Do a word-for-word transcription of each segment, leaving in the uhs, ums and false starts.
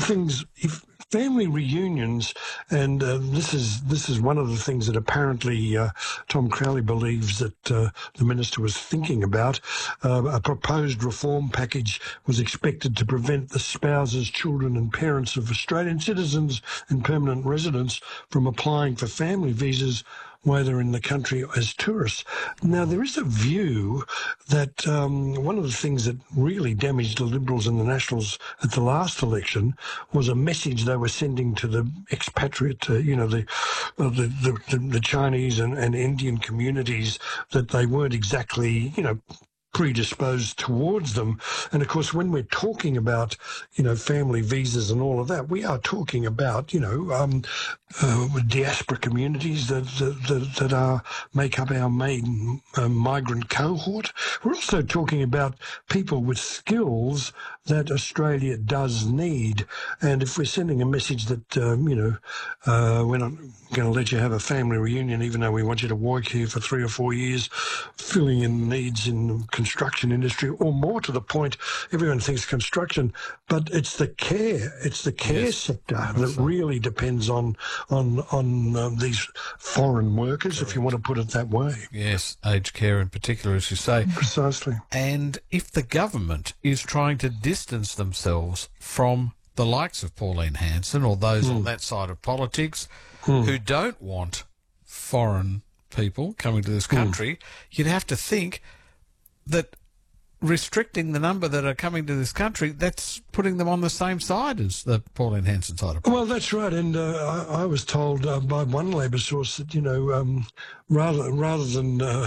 things, if family reunions, and uh, this is this is one of the things that apparently uh, Tom Crowley believes that uh, the minister was thinking about. Uh, a proposed reform package was expected to prevent the spouses, children and parents of Australian citizens and permanent residents from applying for family visas while they're in the country as tourists. Now, there is a view that um, one of the things that really damaged the Liberals and the Nationals at the last election was a message they were sending to the expatriate, uh, you know, the, uh, the, the the Chinese and, and Indian communities, that they weren't exactly, you know, predisposed towards them. And of course, when we're talking about, you know, family visas and all of that, we are talking about, you know, um, uh, diaspora communities that that, that, that are make up our main uh, migrant cohort. We're also talking about people with skills that Australia does need. And if we're sending a message that, um, you know, uh, we're not going to let you have a family reunion, even though we want you to work here for three or four years, filling in needs in the construction industry, or more to the point, everyone thinks construction, but it's the care, it's the care yes, sector that really depends on on on um, these foreign workers, correct, if you want to put it that way. Yes, aged care in particular, as you say. Precisely. And if the government is trying to distance themselves from the likes of Pauline Hanson or those mm. on that side of politics mm. who don't want foreign people coming to this country, mm. you'd have to think that restricting the number that are coming to this country, that's putting them on the same side as the Pauline Hanson side of politics. Well, that's right. And uh, I, I was told uh, by one Labor source that, you know, um, rather rather than... Uh,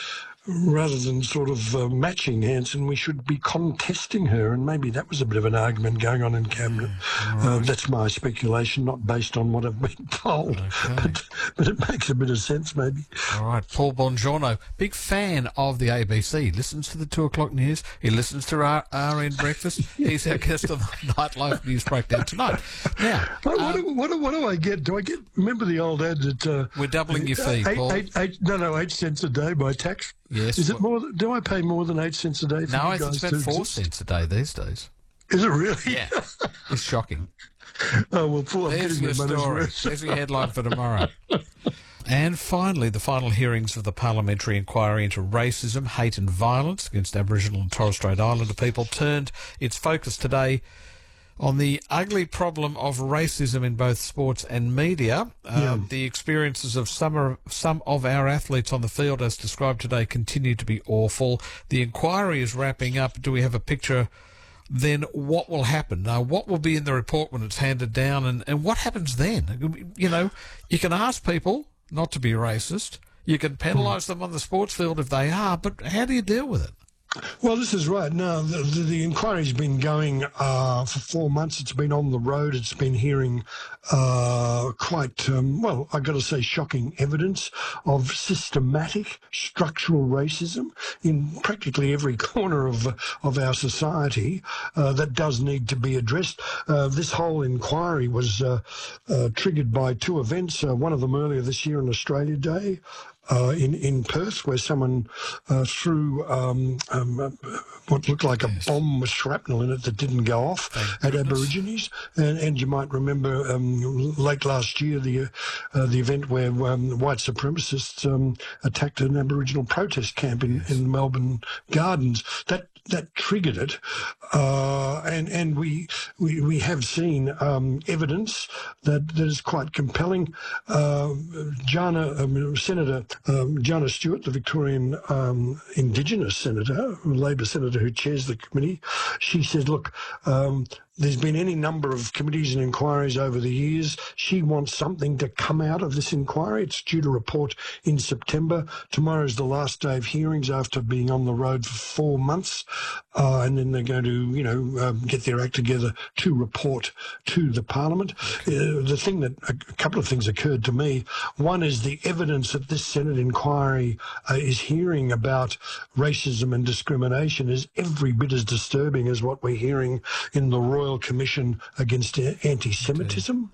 rather than sort of uh, matching Hanson, we should be contesting her, and maybe that was a bit of an argument going on in Cabinet. Yeah, right. uh, that's my speculation, not based on what I've been told, okay. but, but it makes a bit of sense, maybe. All right, Paul Bongiorno, big fan of the A B C, listens to the two o'clock news, he listens to our R N Breakfast, yeah. He's our guest on the Nightlife News Breakdown tonight. Now, what, um, what, do, what, do, what do I get? Do I get, remember the old ad that... Uh, we're doubling your fee, eight, Paul. Eight, eight, no, no, eight cents a day by tax. Yes. Is it more? Do I pay more than eight cents a day? For no, you it's guys about four exist? cents a day these days. Is it really? Yeah, it's shocking. Oh well, Paul, I'm there's your story. There's your headline for tomorrow. And finally, the final hearings of the parliamentary inquiry into racism, hate and violence against Aboriginal and Torres Strait Islander people turned its focus today on the ugly problem of racism in both sports and media. Yeah. Uh, the experiences of some, are, some of our athletes on the field, as described today, continue to be awful. The inquiry is wrapping up. Do we have a picture? Then what will happen? Now, what will be in the report when it's handed down, and, and what happens then? You know, you can ask people not to be racist. You can penalise them on the sports field if they are, but how do you deal with it? Well, this is right. Now, the, the, the inquiry's been going uh, for four months. It's been on the road. It's been hearing uh, quite, um, well, I've got to say, shocking evidence of systematic structural racism in practically every corner of of our society uh, that does need to be addressed. Uh, this whole inquiry was uh, uh, triggered by two events, uh, one of them earlier this year on Australia Day, Uh, in, in Perth, where someone uh, threw um, um, uh, what looked like a yes. bomb with shrapnel in it that didn't go off Thank at goodness. Aborigines. And, and you might remember um, late last year the uh, the event where um, white supremacists um, attacked an Aboriginal protest camp in, yes. in Melbourne Gardens. That that triggered it, uh, and and we we we have seen um, evidence that, that is quite compelling. Uh, Jana, um, Senator um, Jana Stewart, the Victorian um, Indigenous Senator, Labor Senator who chairs the committee, she says, look, um, there's been any number of committees and inquiries over the years. She wants something to come out of this inquiry. It's due to report in September. Tomorrow's the last day of hearings after being on the road for four months. Uh, and then they're going to, you know, um, get their act together to report to the Parliament. Uh, the thing that, a couple of things occurred to me. One is the evidence that this Senate inquiry uh, is hearing about racism and discrimination is every bit as disturbing as what we're hearing in the Royal Royal Commission against Anti-Semitism.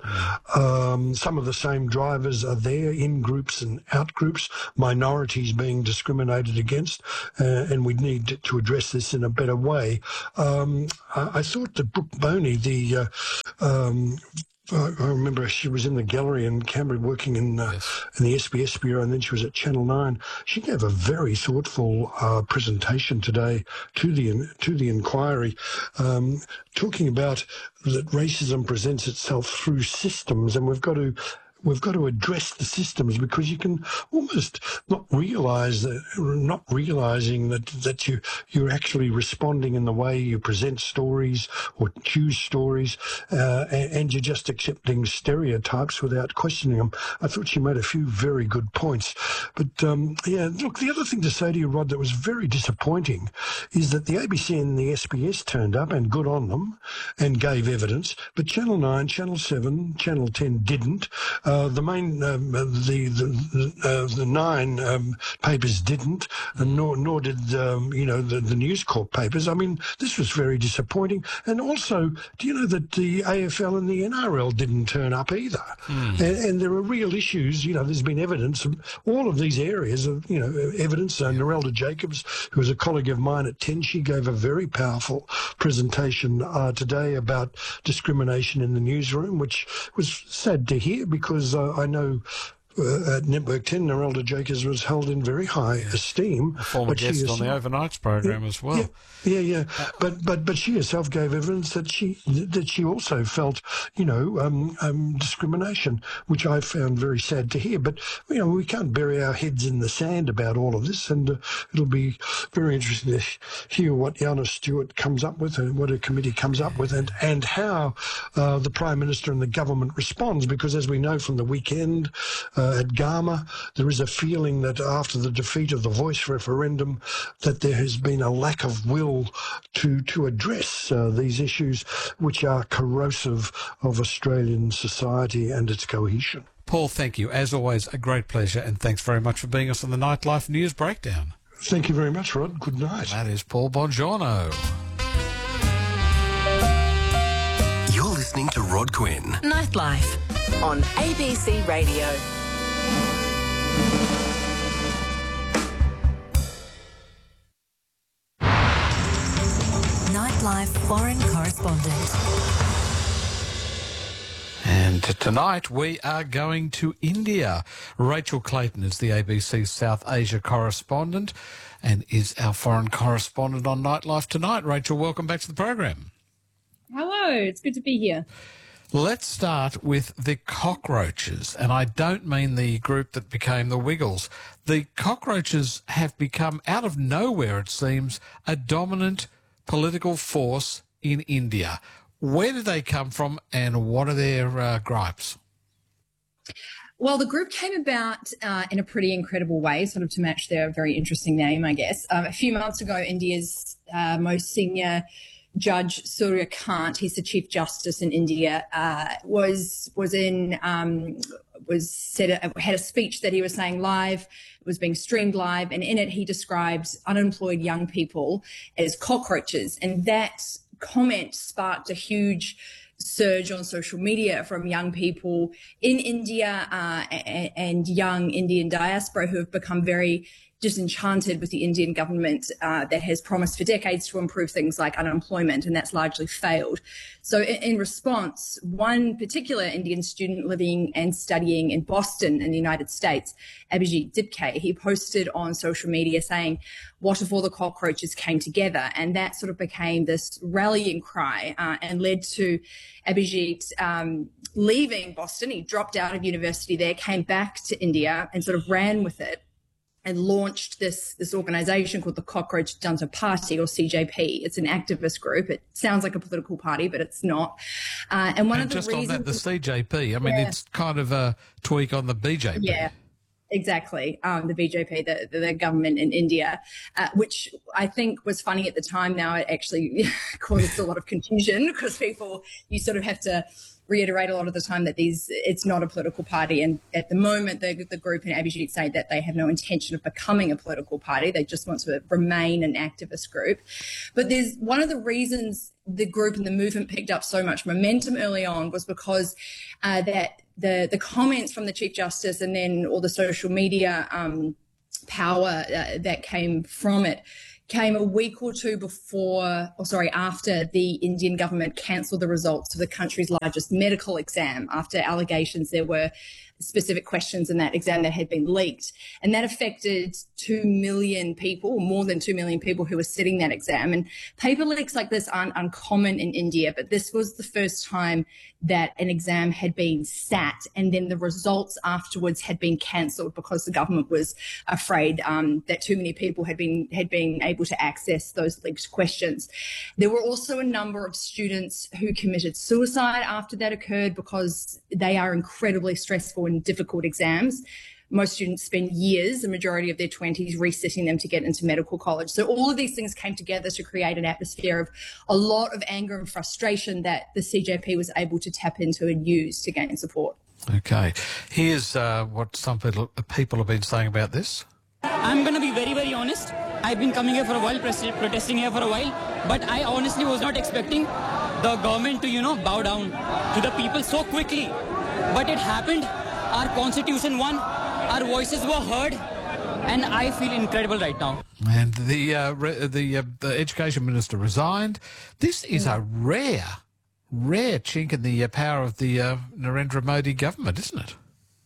Um, some of the same drivers are there, in groups and out groups, minorities being discriminated against, uh, and we need to address this in a better way. Um, I, I thought that Brooke Boney, the uh, um, I remember she was in the gallery in Canberra working in, uh, Yes. in the S B S Bureau, and then she was at Channel nine. She gave a very thoughtful uh, presentation today to the to the inquiry, um, talking about that racism presents itself through systems, and we've got to we've got to address the systems, because you can almost not realise that, not realising that that you you're actually responding in the way you present stories or choose stories, uh, and, and you're just accepting stereotypes without questioning them. I thought she made a few very good points. But um, yeah, look, the other thing to say to you, Rod, that was very disappointing is that the A B C and the S B S turned up, and good on them, and gave evidence, but Channel nine, Channel seven, Channel ten didn't. Uh, the main, um, the the uh, the nine um, papers didn't, and nor nor did um, you know the, the News Corp papers. I mean, this was very disappointing. And also, do you know that the A F L and the N R L didn't turn up either? Mm. And, and there are real issues. You know, there's been evidence of all of these areas of you know evidence. Uh, Narelda Jacobs, who was a colleague of mine at ten, she gave a very powerful presentation uh, today about discrimination in the newsroom, which was sad to hear, because Uh, I know uh, at Network ten, Narelda Jacobs was held in very high yeah. esteem. A former guest on the Overnights program yeah, as well. Yeah, yeah, yeah. Uh, but but but she herself gave evidence that she that she also felt, you know, um, um, discrimination, which I found very sad to hear. But you know, we can't bury our heads in the sand about all of this, and uh, it'll be very interesting to hear what Yana Stewart comes up with, and what her committee comes up with, and and how uh, the Prime Minister and the government responds. Because as we know from the weekend uh, at Garma, there is a feeling that after the defeat of the Voice referendum, that there has been a lack of will to to address uh, these issues, which are corrosive of Australian society and its cohesion. Paul, thank you. As always, a great pleasure, and thanks very much for being us on the Nightlife News Breakdown. Thank you very much, Rod. Good night. That is Paul Bongiorno. You're listening to Rod Quinn. Nightlife on A B C Radio. Nightlife foreign correspondent. And tonight we are going to India. Rachel Clayton is the A B C South Asia correspondent and is our foreign correspondent on Nightlife tonight. Rachel, welcome back to the program. Hello, it's good to be here. Let's start with the cockroaches, and I don't mean the group that became the Wiggles. The cockroaches have become, out of nowhere it seems, a dominant political force in India. Where did they come from, and what are their uh, gripes? Well, the group came about uh, in a pretty incredible way, sort of to match their very interesting name, I guess. Um, a few months ago, India's uh, most senior Judge Surya Kant, he's the Chief Justice in India, uh, was was in um, was said had a speech that he was saying live. It was being streamed live, and in it he describes unemployed young people as cockroaches, and that comment sparked a huge surge on social media from young people in India uh, and, and young Indian diaspora who have become very disenchanted with the Indian government uh, that has promised for decades to improve things like unemployment, and that's largely failed. So in, in response, one particular Indian student living and studying in Boston in the United States, Abhijit Dipke, he posted on social media saying, "What if all the cockroaches came together?" And that sort of became this rallying cry uh, and led to Abhijit um, leaving Boston. He dropped out of university there, came back to India and sort of ran with it, and launched this this organization called the Cockroach Junta Party, or C J P. It's an activist group. It sounds like a political party, but it's not. Uh, and one and of the just reasons on that, the C J P, I mean, yeah. it's kind of a tweak on the B J P. Yeah, exactly. Um, the B J P, the, the government in India, uh, which I think was funny at the time. Now it actually causes a lot of confusion because people, you sort of have to reiterate a lot of the time that these it's not a political party, and at the moment the, the group in Abhijit say that they have no intention of becoming a political party. They just want to remain an activist group. But there's one of the reasons the group and the movement picked up so much momentum early on was because uh, that the the comments from the Chief Justice and then all the social media um, power uh, that came from it came a week or two before, or sorry, after the Indian government cancelled the results of the country's largest medical exam after allegations there were specific questions in that exam that had been leaked. And that affected two million people, more than two million people who were sitting that exam. And paper leaks like this aren't uncommon in India, but this was the first time that an exam had been sat and then the results afterwards had been cancelled because the government was afraid um, that too many people had been had been able to access those leaked questions. There were also a number of students who committed suicide after that occurred because they are incredibly stressful and difficult exams. Most students spend years, the majority of their twenties, resitting them to get into medical college. So all of these things came together to create an atmosphere of a lot of anger and frustration that the C J P was able to tap into and use to gain support. Okay. Here's uh, what some people, people have been saying about this. I'm going to be very, very honest. I've been coming here for a while, protesting here for a while, but I honestly was not expecting the government to, you know, bow down to the people so quickly. But it happened. Our constitution won. Our voices were heard, and I feel incredible right now. And the uh, re- the, uh, the education minister resigned. This is a rare, rare chink in the uh, power of the uh, Narendra Modi government, isn't it?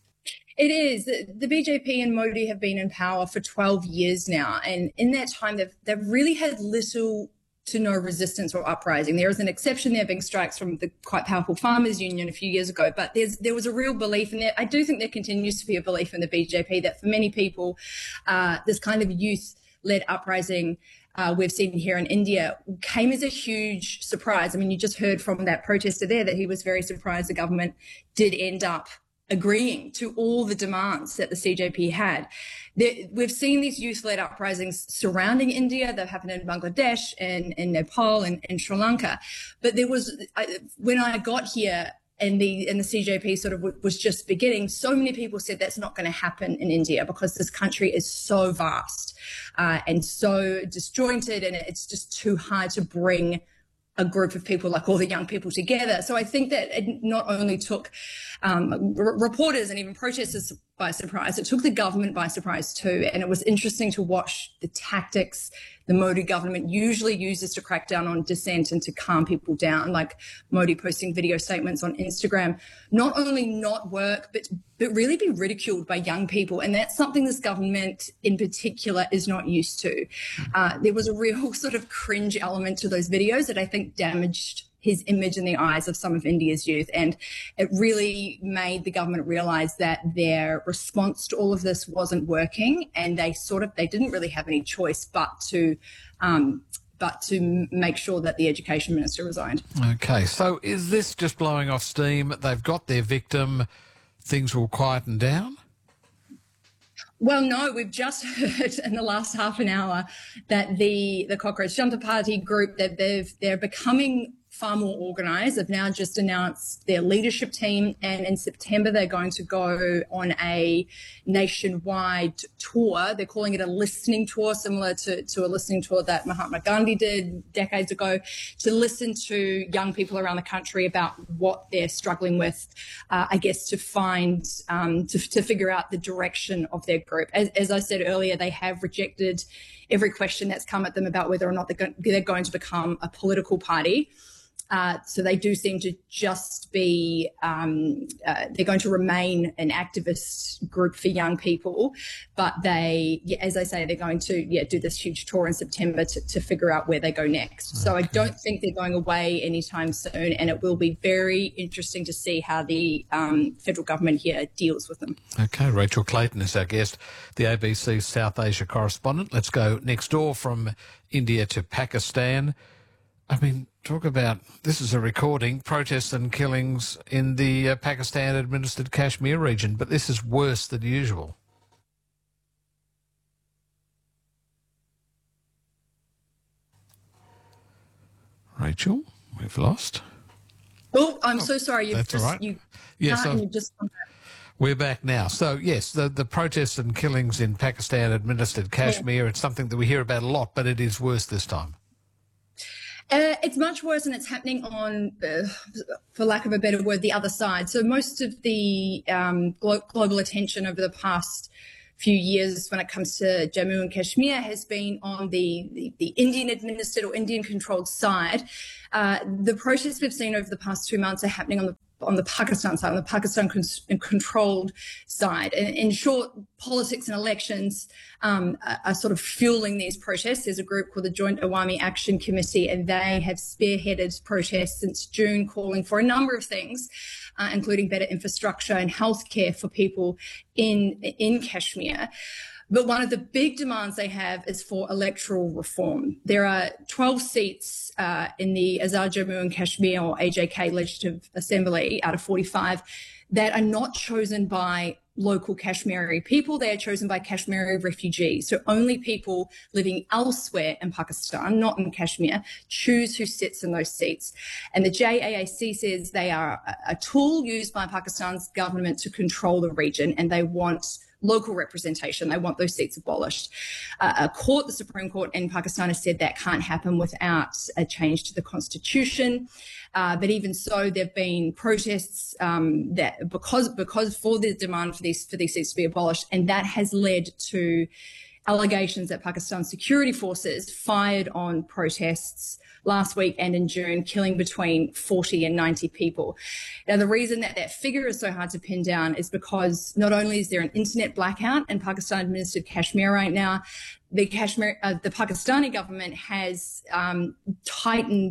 It is. The B J P and Modi have been in power for twelve years now, and in that time they've they've really had little to no resistance or uprising. There is an exception there being strikes from the quite powerful farmers union a few years ago, but there's there was a real belief in there. I do think there continues to be a belief in the B J P that for many people, uh, this kind of youth-led uprising uh, we've seen here in India came as a huge surprise. I mean, you just heard from that protester there that he was very surprised the government did end up agreeing to all the demands that the C J P had. There, we've seen these youth-led uprisings surrounding India. They've happened in Bangladesh and in Nepal and in Sri Lanka. But there was, I, when I got here and the and the C J P sort of w- was just beginning, so many people said that's not going to happen in India because this country is so vast uh, and so disjointed, and it's just too hard to bring a group of people, like all the young people, together. So I think that it not only took um, r- reporters and even protesters by surprise, it took the government by surprise too. And it was interesting to watch the tactics the Modi government usually uses to crack down on dissent and to calm people down, like Modi posting video statements on Instagram, not only not work, but but really be ridiculed by young people. And that's something this government in particular is not used to. Uh, there was a real sort of cringe element to those videos that I think damaged his image in the eyes of some of India's youth. And it really made the government realize that their response to all of this wasn't working, and they sort of, they didn't really have any choice but to, um, but to make sure that the education minister resigned. Okay, so is this just blowing off steam? They've got their victim, things will quieten down? Well, no, we've just heard in the last half an hour that the, the Cockroach Junta Party group, that they've, they're becoming far more organised. They've now just announced their leadership team, and in September they're going to go on a nationwide tour. They're calling it a listening tour, similar to, to a listening tour that Mahatma Gandhi did decades ago, to listen to young people around the country about what they're struggling with, uh, I guess, to find, um, to, to figure out the direction of their group. As, as I said earlier, they have rejected every question that's come at them about whether or not they're, go- they're going to become a political party. Uh, so they do seem to just be, um, uh, they're going to remain an activist group for young people, but they, yeah, as I say, they're going to yeah, do this huge tour in September to, to figure out where they go next. Okay. So I don't think they're going away anytime soon, and it will be very interesting to see how the um, federal government here deals with them. Okay, Rachel Clayton is our guest, the A B C South Asia correspondent. Let's go next door from India to Pakistan. I mean, talk about, this is a recording, protests and killings in the uh, Pakistan-administered Kashmir region, but this is worse than usual. Rachel, we've lost. Oh, I'm so sorry. You've that's just all right. you Yeah, can't so- and you've just We're back now. So, yes, the, the protests and killings in Pakistan-administered Kashmir, it's something that we hear about a lot, but it is worse this time. Uh, it's much worse, and it's happening on, uh, for lack of a better word, the other side. So most of the um, glo- global attention over the past few years when it comes to Jammu and Kashmir has been on the, the, the Indian-administered or Indian-controlled side. Uh, the protests we've seen over the past two months are happening on the on the Pakistan side, on the Pakistan-controlled side. In, in short, politics and elections um, are, are sort of fueling these protests. There's a group called the Joint Awami Action Committee, and they have spearheaded protests since June, calling for a number of things, uh, including better infrastructure and healthcare for people in in Kashmir. But one of the big demands they have is for electoral reform. There are twelve seats uh, in the Azad Jammu and Kashmir, or A J K, Legislative Assembly out of forty-five that are not chosen by local Kashmiri people. They are chosen by Kashmiri refugees. So only people living elsewhere in Pakistan, not in Kashmir, choose who sits in those seats. And the J A A C says they are a, a tool used by Pakistan's government to control the region, and they want local representation. They want those seats abolished. Uh, a court, the Supreme Court in Pakistan, has said that can't happen without a change to the constitution. Uh, but even so, there have been protests um, that because because for the demand for these for these seats to be abolished, and that has led to allegations that Pakistan's security forces fired on protests last week and in June, killing between forty and ninety people. Now, the reason that that figure is so hard to pin down is because not only is there an internet blackout in Pakistan-administered Kashmir right now, the Kashmir, uh, the Pakistani government has um, tightened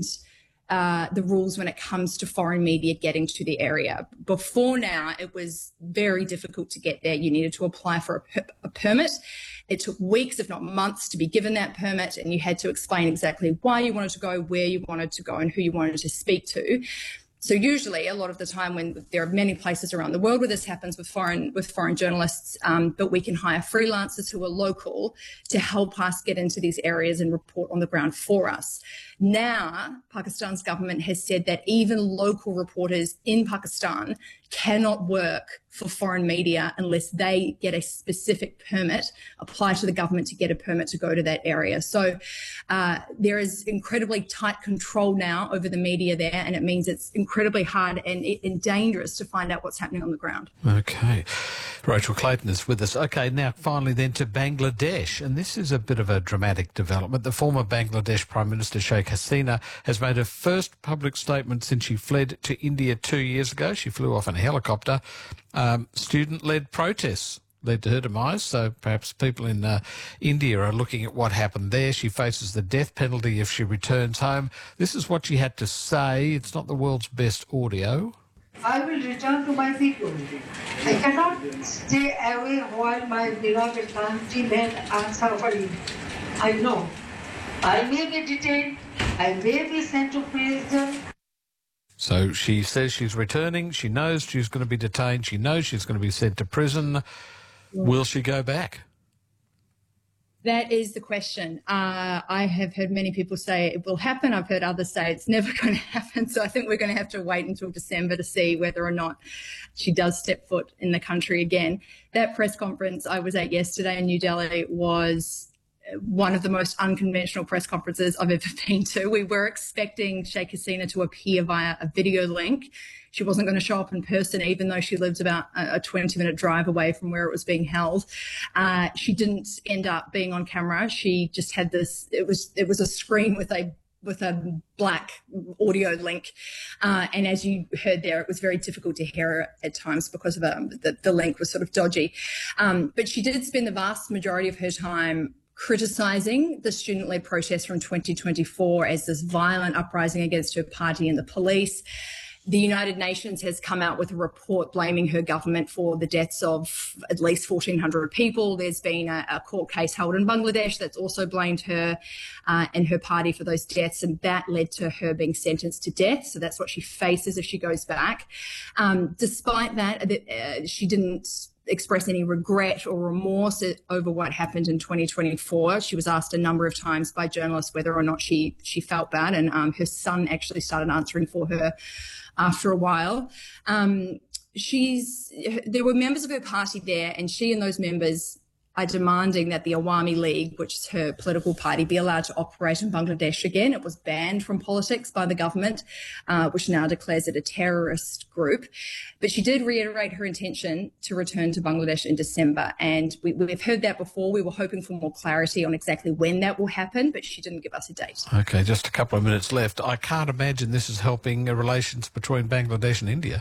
Uh, the rules when it comes to foreign media getting to the area. Before now, it was very difficult to get there. You needed to apply for a, per- a permit. It took weeks, if not months, to be given that permit, and you had to explain exactly why you wanted to go, where you wanted to go, and who you wanted to speak to. So usually, a lot of the time, when there are many places around the world where this happens with foreign with foreign journalists, um, but we can hire freelancers who are local to help us get into these areas and report on the ground for us. Now, Pakistan's government has said that even local reporters in Pakistan cannot work for foreign media unless they get a specific permit, apply to the government to get a permit to go to that area. So uh, there is incredibly tight control now over the media there, and it means it's incredibly hard and, and dangerous to find out what's happening on the ground. Okay. Rachel Clayton is with us. Okay, now finally then to Bangladesh, and this is a bit of a dramatic development. The former Bangladesh Prime Minister Sheikh Hasina has made her first public statement since she fled to India two years ago. She flew off in a helicopter. Um, student-led protests led to her demise, so perhaps people in uh, India are looking at what happened there. She faces the death penalty if she returns home. This is what she had to say. It's not the world's best audio. I will return to my people. I cannot stay away while my beloved countrymen are suffering. I know. I may be detained. I may be sent to prison. So she says she's returning. She knows she's going to be detained. She knows she's going to be sent to prison. Will she go back? That is the question. Uh, I have heard many people say it will happen. I've heard others say it's never going to happen. So I think we're going to have to wait until December to see whether or not she does step foot in the country again. That press conference I was at yesterday in New Delhi was one of the most unconventional press conferences I've ever been to. We were expecting Sheikh Hasina to appear via a video link. She wasn't going to show up in person, even though she lived about a twenty-minute drive away from where it was being held. Uh, she didn't end up being on camera. She just had this. It was it was a screen with a with a black audio link, uh, and as you heard there, it was very difficult to hear her at times because of um, the the link was sort of dodgy. Um, but she did spend the vast majority of her time criticising the student-led protests from twenty twenty-four as this violent uprising against her party and the police. The United Nations has come out with a report blaming her government for the deaths of at least fourteen hundred people. There's been a, a court case held in Bangladesh that's also blamed her uh, and her party for those deaths, and that led to her being sentenced to death. So that's what she faces if she goes back. Um, despite that, uh, she didn't express any regret or remorse over what happened in twenty twenty-four. She was asked a number of times by journalists whether or not she she felt bad, and um, her son actually started answering for her after a while. Um, she's there were members of her party there, and she and those members are demanding that the Awami League, which is her political party, be allowed to operate in Bangladesh again. It was banned from politics by the government, uh, which now declares it a terrorist group. But she did reiterate her intention to return to Bangladesh in December. And we, we've heard that before. We were hoping for more clarity on exactly when that will happen, but she didn't give us a date. Okay, just a couple of minutes left. I can't imagine this is helping uh, relations between Bangladesh and India.